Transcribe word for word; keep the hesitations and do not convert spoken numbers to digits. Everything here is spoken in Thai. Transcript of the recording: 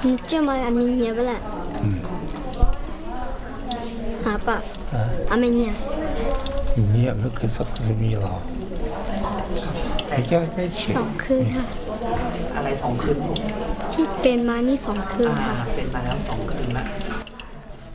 你这么阿明年不啦？ 嗯。 阿爸。 啊。 阿明年。 เงียบแล้วคือสักจะมีหรอไอ้เจ้าได้เฉียสองคืนค่ะอะไรสองคืนที่เป็นมานี่สองคืนอ่าค่ะเป็นมาแล้วสองคืนละ